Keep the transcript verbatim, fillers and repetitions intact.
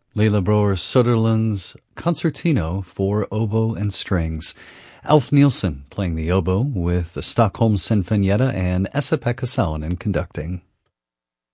Leila Bror Soderlund's Concertino for Oboe and Strings. Alf Nielsen playing the oboe with the Stockholm Sinfonietta and Esa-Pekka Salonen conducting.